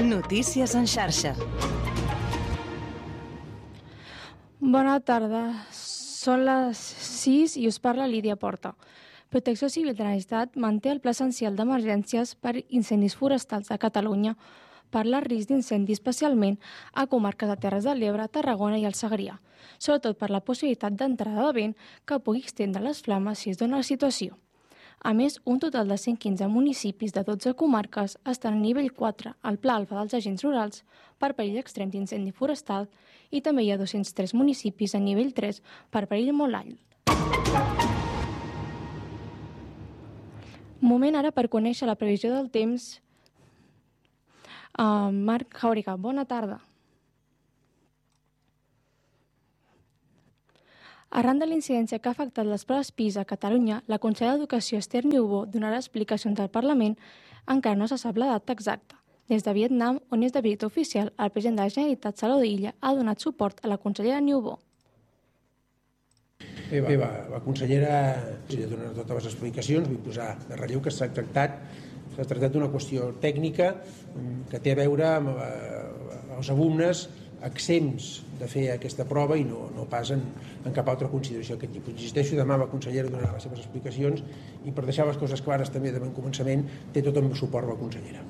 Notícies en xarxa. Bona tarda. Són les 6 i us parla Lídia Porta. Protecció Civil de la Generalitat manté el Pla Essencial d'Emergències per incendis forestals a Catalunya per la risc d'incendi especialment a comarques de Terres de l'Ebre, Tarragona i el Segrià, sobretot per la possibilitat d'entrada de vent que pugui extendre les flames si es dona la situació. A més, un total de 115 municipis de 12 comarques estan a nivell 4 al Pla Alfa dels Agents Rurals per perill extrem d'incendi forestal i també hi ha 203 municipis a nivell 3 per perill molt alt. Moment ara per conèixer la previsió del temps. Marc Jauregui, bona tarda. Arran de l'incidència que ha afectat les proves PISA a Catalunya, la consellera d'Educació Esther Niubó donarà explicacions al Parlament. Encara no se sap la data exacta. Des de Vietnam, on és de visita oficial, el president de la Generalitat, Salvador Illa, ha donat suport a la consellera Niubó. Bé, la consellera ha donat totes les explicacions, vull posar de relleu que s'ha tractat d'una qüestió tècnica que té a veure amb els alumnes exempts de fer aquesta prova i no pas en cap altra consideració d'aquest tipus. Insisteixo, demà la consellera donarà les seves explicacions i per deixar les coses clares també de bon començament té tot el suport la consellera.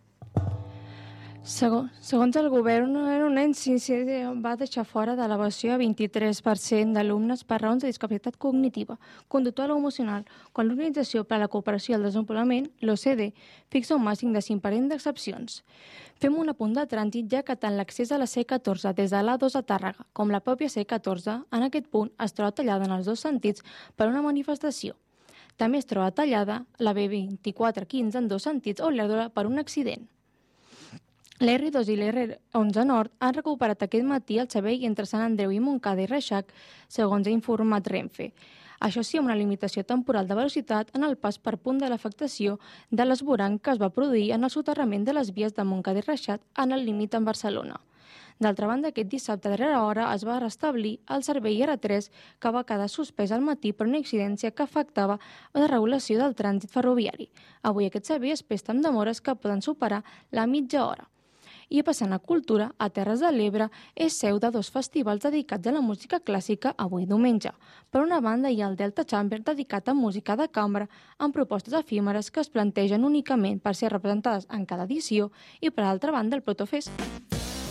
Segons el govern, un incident va deixar fora de l'avaluació a 23% d'alumnes per raons de discapacitat cognitiva, conductual o emocional, quan l'Organització per a la Cooperació i el Desenvolupament, l'OCDE, fixa un màxim de 5% d'excepcions. Fem un apunt de trànsit, ja que tant l'accés a la C14 des de l'A2 a Tàrrega com la pròpia C14 en aquest punt es troba tallada en els dos sentits per una manifestació. També es troba tallada la B2415 en dos sentits o l'Erdora per un accident. L'R2 i l'R11 Nord han recuperat aquest matí el servei entre Sant Andreu i Montcada i Reixac, segons ha informat Renfe. Això sí, amb una limitació temporal de velocitat en el pas per punt de l'afectació de l'esvoranc que es va produir en el soterrament de les vies de Montcada i Reixac en el límit amb Barcelona. D'altra banda, aquest dissabte a darrera hora es va restablir el servei R3 que va quedar suspès al matí per una incidència que afectava la regulació del trànsit ferroviari. Avui aquest servei es presta amb demores que poden superar la mitja hora. I passant a cultura, a Terres de l'Ebre és seu de dos festivals dedicats a la música clàssica avui diumenge. Per una banda hi ha el Delta Chamber dedicat a música de cambra amb propostes efímeres que es plantegen únicament per ser representades en cada edició i per altra banda el Protofest.